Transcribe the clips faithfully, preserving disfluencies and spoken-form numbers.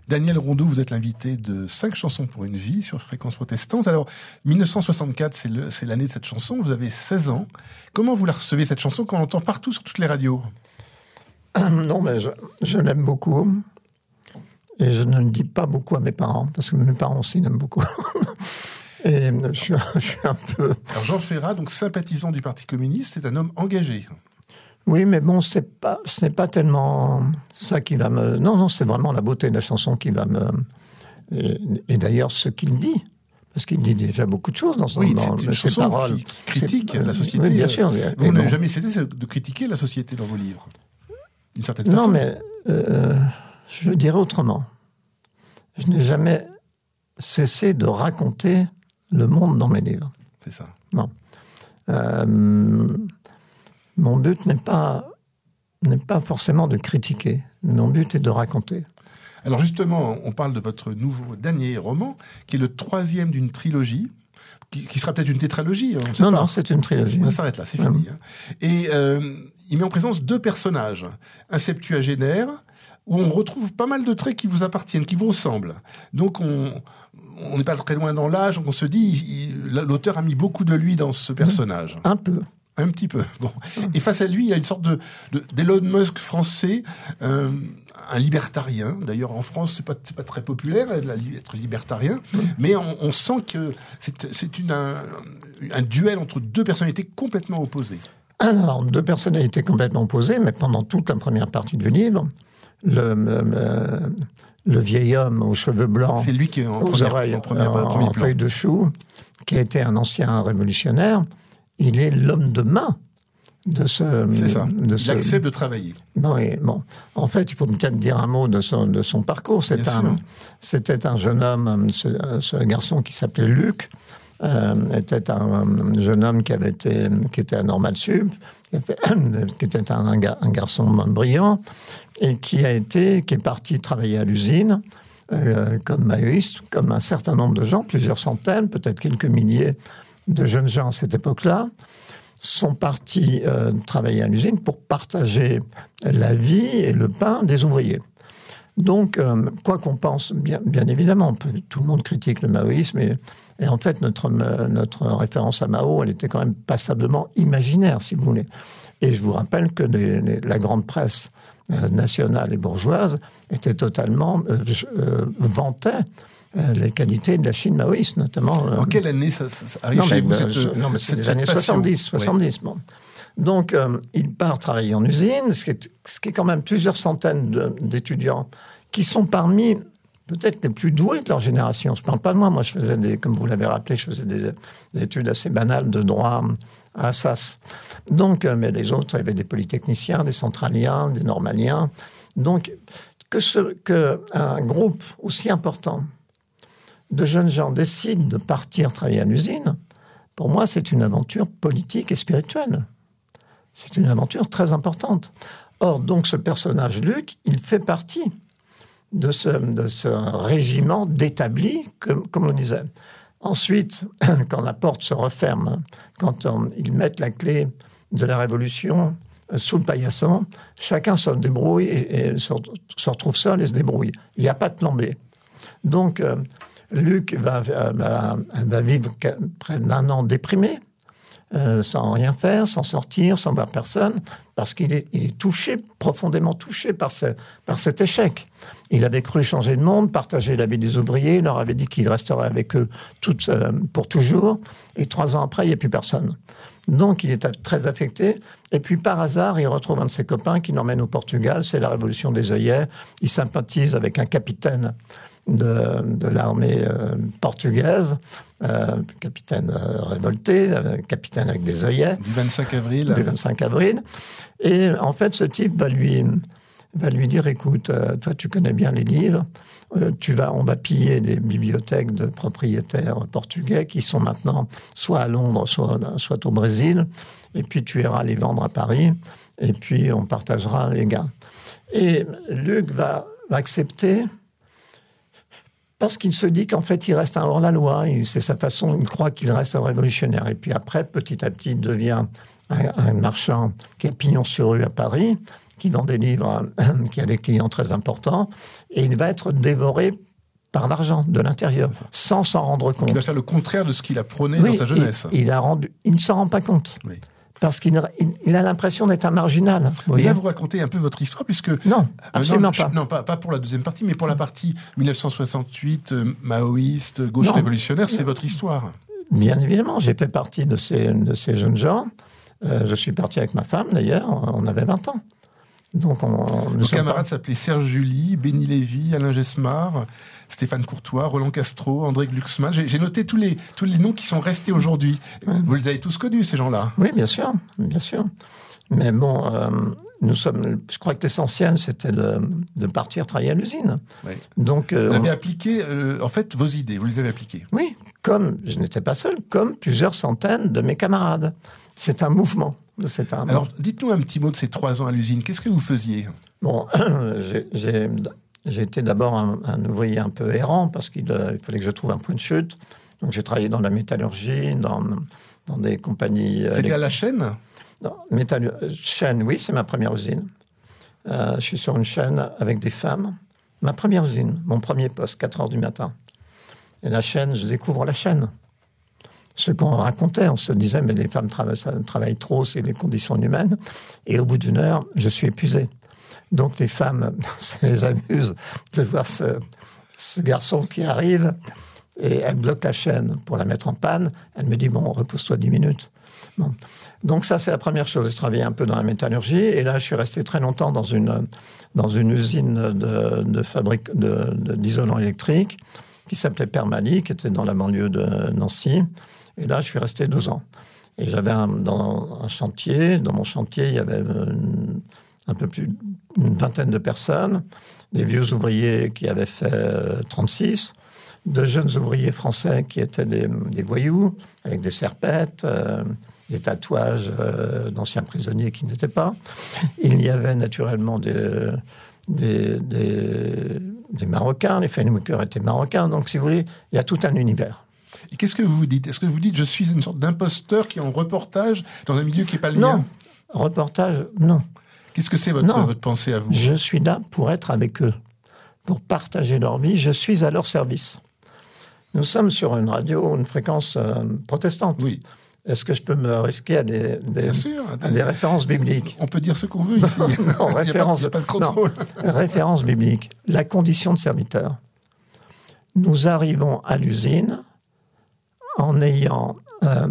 Daniel Rondeau, vous êtes l'invité de cinq chansons pour une vie sur Fréquence Protestante. Alors, mille neuf cent soixante-quatre, c'est, le, c'est l'année de cette chanson. Vous avez seize ans. Comment vous la recevez, cette chanson, qu'on entend partout sur toutes les radios? Non, mais je, je l'aime beaucoup. Et je ne le dis pas beaucoup à mes parents, parce que mes parents aussi l'aiment beaucoup. Et je suis, je suis un peu... Alors Jean Ferrat, donc sympathisant du Parti communiste, c'est un homme engagé. Oui, mais bon, c'est pas, ce n'est pas tellement ça qui va me... Non, non, c'est vraiment la beauté de la chanson qui va me... Et, et d'ailleurs, ce qu'il dit, parce qu'il dit déjà beaucoup de choses dans, son, oui, dans c'est une ses chanson paroles. Qui, qui critique c'est, la société. Oui, bien sûr. Vous n'avez bon. jamais cessé de critiquer la société dans vos livres, d'une certaine façon. Non, mais euh, je le dirais autrement. Je n'ai jamais cessé de raconter le monde dans mes livres. C'est ça. Non. Euh, mon but n'est pas, n'est pas forcément de critiquer. Mon but est de raconter. Alors justement, on parle de votre nouveau dernier roman, qui est le troisième d'une trilogie, qui, qui sera peut-être une tétralogie. On sait non, pas. non, c'est une trilogie. Ça s'arrête là, c'est fini. Mmh. Et euh, il met en présence deux personnages, un septuagénaire, où on retrouve pas mal de traits qui vous appartiennent, qui vous ressemblent. Donc on on n'est pas très loin dans l'âge, donc on se dit, il, l'auteur a mis beaucoup de lui dans ce personnage. Un peu. Un petit peu. Bon. Et face à lui, il y a une sorte de, de d'Elon Musk français, euh, un libertarien. D'ailleurs, en France, c'est pas c'est pas très populaire d'être libertarien, mmh. mais on, on sent que c'est c'est une un, un duel entre deux personnalités complètement opposées. Alors, deux personnalités complètement opposées, mais pendant toute la première partie du livre, le, le, le vieil homme aux cheveux blancs, c'est lui qui est en aux première, oreilles, en, première, en, premier en plan. feuille de chou, qui a été un ancien révolutionnaire. Il est l'homme de main de ce... C'est ça, de il ce... accepte de travailler. Non, et bon, en fait, il faut peut-être dire un mot de son, de son parcours. C'est un, c'était un jeune homme, ce, ce garçon qui s'appelait Luc, euh, était un jeune homme qui avait été, qui était à Normal Sup, qui, avait, qui était un, un garçon brillant, et qui a été, qui est parti travailler à l'usine, euh, comme maoïste, comme un certain nombre de gens, plusieurs centaines, peut-être quelques milliers de jeunes gens à cette époque-là, sont partis euh, travailler à l'usine pour partager la vie et le pain des ouvriers. Donc, euh, quoi qu'on pense, bien, bien évidemment, peut, tout le monde critique le maoïsme, et, et en fait, notre, notre référence à Mao, elle était quand même passablement imaginaire, si vous voulez. Et je vous rappelle que les, les, la grande presse euh, nationale et bourgeoise était totalement euh, euh, vantait Euh, les qualités de la Chine maoïste, notamment. En euh... quelle année ça, ça, ça arrive non, chez mais, vous euh, cette, je, Non, mais c'est cette, les cette années passion. soixante-dix. soixante-dix Oui. bon. Donc, euh, il part travailler en usine, ce qui est, ce qui est quand même plusieurs centaines de, d'étudiants qui sont parmi peut-être les plus doués de leur génération. Je ne parle pas de moi. Moi, je faisais des, comme vous l'avez rappelé, je faisais des, des études assez banales de droit à Assas. Donc, euh, mais les autres, il y avait des polytechniciens, des centraliens, des normaliens. Donc, que, ce, que un groupe aussi important de jeunes gens décident de partir travailler à l'usine, pour moi, c'est une aventure politique et spirituelle. C'est une aventure très importante. Or, donc, ce personnage, Luc, il fait partie de ce, de ce régiment d'établis, comme, comme on disait. Ensuite, quand la porte se referme, quand on, ils mettent la clé de la Révolution sous le paillasson, chacun se débrouille et, et se, se retrouve seul et se débrouille. Il n'y a pas de plan B. Donc, euh, Luc va, va, va vivre près d'un an déprimé, euh, sans rien faire, sans sortir, sans voir personne, parce qu'il est, il est touché, profondément touché par, ce, par cet échec. Il avait cru changer le monde, partager la vie des ouvriers, il leur avait dit qu'il resterait avec eux toute, euh, pour toujours, et trois ans après, il n'y a plus personne. Donc, il est très affecté. Et puis, par hasard, il retrouve un de ses copains qui l'emmène au Portugal. C'est la révolution des œillets. Il sympathise avec un capitaine de, de l'armée euh, portugaise, euh, capitaine euh, révolté, euh, capitaine avec des œillets. Du vingt-cinq avril. Du vingt-cinq avril. Et en fait, ce type va lui, va lui dire, écoute, euh, toi, tu connais bien les livres. Euh, tu vas, on va piller des bibliothèques de propriétaires portugais qui sont maintenant soit à Londres, soit, soit au Brésil. Et puis, tu iras les vendre à Paris. Et puis, on partagera les gains. Et Luc va, va accepter parce qu'il se dit qu'en fait, il reste un hors-la-loi. C'est sa façon, il croit qu'il reste un révolutionnaire. Et puis après, petit à petit, il devient un, un marchand qui a pignon sur rue à Paris, qui vend des livres, qui a des clients très importants, et il va être dévoré par l'argent de l'intérieur, sans s'en rendre compte. Il va faire le contraire de ce qu'il a prôné oui, dans sa jeunesse. Il, il, a rendu, il ne s'en rend pas compte. Oui. Parce qu'il il, il a l'impression d'être un marginal. Vous mais là, vous racontez un peu votre histoire, puisque... Non, absolument euh, non, pas. Non, pas, pas pour la deuxième partie, mais pour la partie dix-neuf cent soixante-huit, euh, maoïste, gauche non. révolutionnaire, c'est votre histoire. Bien évidemment, j'ai fait partie de ces, de ces jeunes gens. Euh, je suis parti avec ma femme, d'ailleurs, on avait vingt ans. Donc, on, Nos camarades pas... s'appelaient Serge Julie, Béni Lévy, Alain Gesmar, Stéphane Courtois, Roland Castro, André Glucksmann. J'ai, j'ai noté tous les, tous les noms qui sont restés aujourd'hui. Oui. Vous les avez tous connus, ces gens-là? Oui, bien sûr, bien sûr. Mais bon, euh, nous sommes. Je crois que l'essentiel, c'était le, de partir travailler à l'usine. Oui. Donc, euh, vous avez on... appliqué, euh, en fait, vos idées. Vous les avez appliquées. Oui, comme je n'étais pas seul, comme plusieurs centaines de mes camarades. C'est un mouvement. C'est un... Alors, dites-nous un petit mot de ces trois ans à l'usine. Qu'est-ce que vous faisiez? Bon, j'ai, j'ai, j'ai été d'abord un, un ouvrier un peu errant parce qu'il euh, il fallait que je trouve un point de chute. Donc, j'ai travaillé dans la métallurgie, dans, dans des compagnies... C'était élect... à la chaîne? Non, métallur... chaîne, oui, c'est ma première usine. Euh, je suis sur une chaîne avec des femmes. Ma première usine, mon premier poste, quatre heures du matin. Et la chaîne, je découvre la chaîne. Ce qu'on racontait, on se disait, mais les femmes travaillent, travaillent trop, c'est les conditions humaines. Et au bout d'une heure, je suis épuisé. Donc les femmes, ça les amuse de voir ce, ce garçon qui arrive et elle bloque la chaîne pour la mettre en panne. Elle me dit, bon, repose-toi dix minutes. Bon. Donc ça, c'est la première chose. Je travaillais un peu dans la métallurgie et là, je suis resté très longtemps dans une, dans une usine de, de fabrique, de, de, d'isolant électrique qui s'appelait Permali, qui était dans la banlieue de Nancy. Et là, je suis resté douze ans. Et j'avais un, dans un chantier, dans mon chantier, il y avait une, un peu plus d'une vingtaine de personnes, des vieux ouvriers qui avaient fait euh, trente-six, de jeunes ouvriers français qui étaient des, des voyous, avec des serpettes, euh, des tatouages euh, d'anciens prisonniers qui n'étaient pas. Il y avait naturellement des, des, des, des Marocains, les Fenwickers étaient Marocains, donc si vous voulez, il y a tout un univers. Et qu'est-ce que vous vous dites? Est-ce que vous dites je suis une sorte d'imposteur qui est en reportage dans un milieu qui n'est pas le non. mien? Reportage, non. Qu'est-ce que c'est votre, votre pensée à vous? Je suis là pour être avec eux, pour partager leur vie. Je suis à leur service. Nous sommes sur une radio, une fréquence euh, protestante. Oui. Est-ce que je peux me risquer à des, des, Bien sûr, à des références bibliques? On peut dire ce qu'on veut ici. Non, non, référence, il n'y a pas de contrôle. Non, référence biblique. La condition de serviteur. Nous arrivons à l'usine en ayant euh,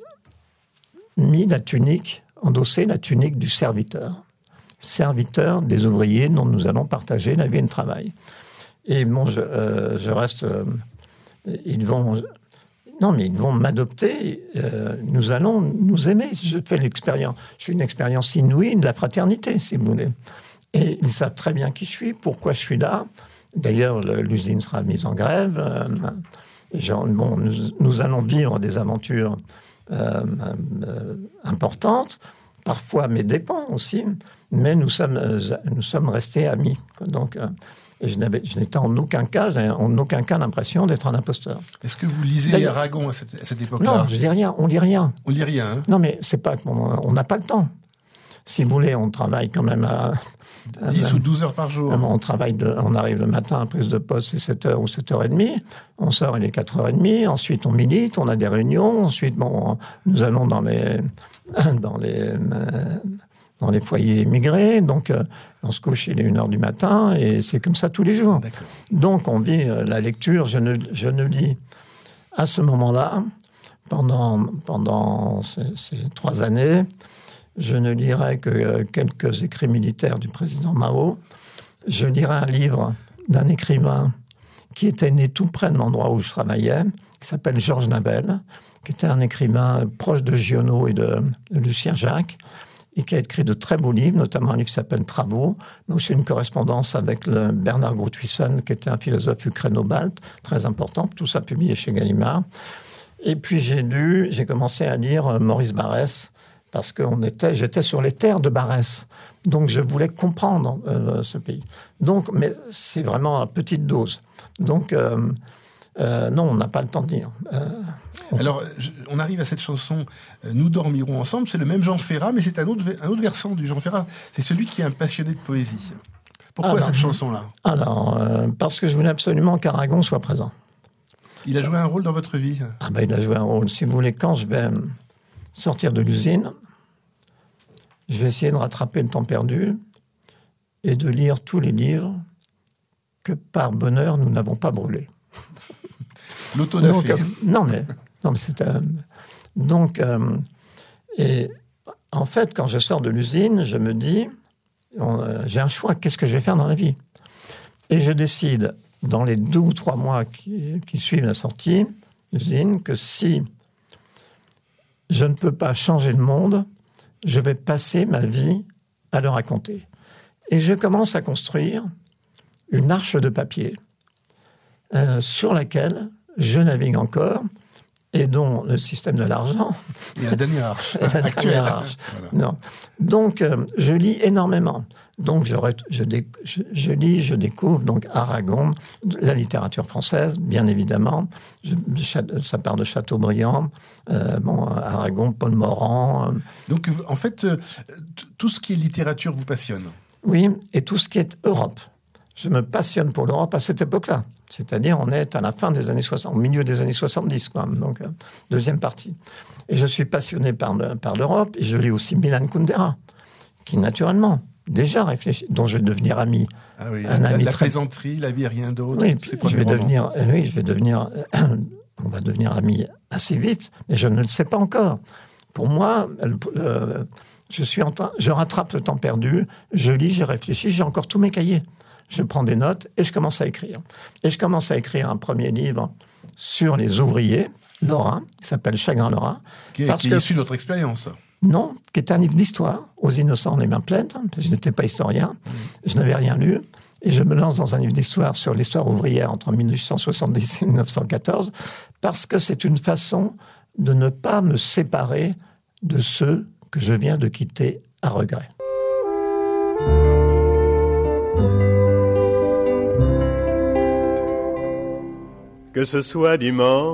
mis la tunique, endossé la tunique du serviteur. Serviteur des ouvriers dont nous allons partager la vie et le travail. Et bon, je, euh, je reste... Euh, ils vont... Non, mais ils vont m'adopter. Euh, nous allons nous aimer. Je fais l'expérience. Je fais une expérience inouïe de la fraternité, si vous voulez. Et ils savent très bien qui je suis, pourquoi je suis là. D'ailleurs, le, l'usine sera mise en grève. Euh, et genre, bon, nous, nous allons vivre des aventures euh, euh, importantes, parfois à mes dépens aussi, mais nous sommes, euh, nous sommes restés amis. Donc, euh, et je, n'avais, je n'étais en aucun cas, je n'avais en aucun cas l'impression d'être un imposteur. Est-ce que vous lisez D'ailleurs, Aragon à cette, à cette époque-là? Non, je lis rien, on lit rien. On lit rien, hein? Non, mais c'est pas qu'on n'a pas le temps. Si vous voulez, on travaille quand même à... dix ou douze heures par jour. On, travaille de, on arrive le matin à prise de poste, c'est sept heures ou sept heures trente. On sort, il est quatre heures trente. Ensuite, on milite, on a des réunions. Ensuite, bon, nous allons dans les, dans les, dans les foyers immigrés. Donc, on se couche, il est une heure du matin. Et c'est comme ça tous les jours. D'accord. Donc, on vit la lecture. Je ne, je ne lis à ce moment-là, pendant, pendant ces, ces trois années... Je ne lirai que quelques écrits militaires du président Mao. Je lirai un livre d'un écrivain qui était né tout près de l'endroit où je travaillais, qui s'appelle Georges Nabel, qui était un écrivain proche de Giono et de, de Lucien Jacques, et qui a écrit de très beaux livres, notamment un livre qui s'appelle Travaux, mais aussi une correspondance avec le Bernard Groothuissen, qui était un philosophe ukraino-balte, très important, tout ça publié chez Gallimard. Et puis j'ai lu, j'ai commencé à lire Maurice Barrès, parce que on était, j'étais sur les terres de Barrès. Donc, je voulais comprendre euh, ce pays. Donc, mais c'est vraiment à petite dose. Donc, euh, Euh, non, on n'a pas le temps de dire. Euh, on... Alors, je, on arrive à cette chanson euh, « Nous dormirons ensemble ». C'est le même Jean Ferrat, mais c'est un autre, un autre versant du Jean Ferrat. C'est celui qui est un passionné de poésie. Pourquoi alors, cette chanson-là? Alors, euh, parce que je voulais absolument qu'Aragon soit présent. Il a joué un rôle dans votre vie? Ah ben, il a joué un rôle. Si vous voulez, quand je vais sortir de l'usine, je vais essayer de rattraper le temps perdu et de lire tous les livres que, par bonheur, nous n'avons pas brûlés. L'autodafé. Euh, non, mais, non, mais c'est... Euh, donc, euh, et en fait, quand je sors de l'usine, je me dis, on, euh, j'ai un choix, qu'est-ce que je vais faire dans la vie? Et je décide, dans les deux ou trois mois qui, qui suivent la sortie de l'usine, que si je ne peux pas changer le monde, je vais passer ma vie à le raconter. Et je commence à construire une arche de papier euh, sur laquelle je navigue encore et dont le système de l'argent... Et la dernière arche. la dernière arche. Voilà. Non. Donc, euh, je lis énormément. Donc, je, je, je, je lis, je découvre donc Aragon, la littérature française, bien évidemment. Je, ça part de Chateaubriand, euh, bon, Aragon, Paul Morand. Euh. Donc, en fait, tout ce qui est littérature vous passionne? Oui, et tout ce qui est Europe. Je me passionne pour l'Europe à cette époque-là. C'est-à-dire, on est à la fin des années soixante, au milieu des années soixante-dix, quoi. Donc, euh, deuxième partie. Et je suis passionné par, le, par l'Europe, et je lis aussi Milan Kundera, qui, naturellement, déjà réfléchi, dont je vais devenir ami. Ah oui, un la, ami la très... plaisanterie, la vie et rien d'autre. Oui, je vais devenir, euh, oui, je vais devenir, euh, on va devenir amis assez vite, mais je ne le sais pas encore. Pour moi, le, le, je suis en train, je rattrape le temps perdu, je lis, je réfléchis, j'ai encore tous mes cahiers. Je prends des notes et je commence à écrire. Et je commence à écrire un premier livre sur les ouvriers, Lorrain, qui s'appelle Chagrin Lorrain. Qui est, qui est que, issu de votre expérience? Non, qui est un livre d'histoire, aux innocents les mains pleines. Je n'étais pas historien, mmh. je n'avais rien lu. Et je me lance dans un livre d'histoire sur l'histoire ouvrière entre dix-huit cent soixante-dix et dix-neuf cent quatorze, parce que c'est une façon de ne pas me séparer de ceux que je viens de quitter à regret. Que ce soit dimanche